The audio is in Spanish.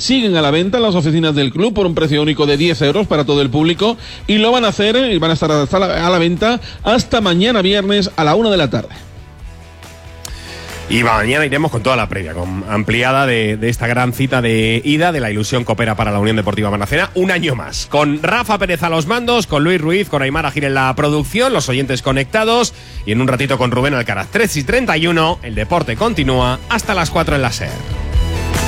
siguen a la venta en las oficinas del club por un precio único de 10 euros para todo el público, y lo van a hacer y van a estar a la venta hasta mañana viernes a la 1 de la tarde. Y mañana iremos con toda la previa, con ampliada de esta gran cita de ida de la Ilusión Coopera para la Unión Deportiva Maracena, un año más. Con Rafa Pérez a los mandos, con Luis Ruiz, con Aymar Agil en la producción, los oyentes conectados y en un ratito con Rubén Alcaraz. 3:31, el deporte continúa hasta las 4 en la SER.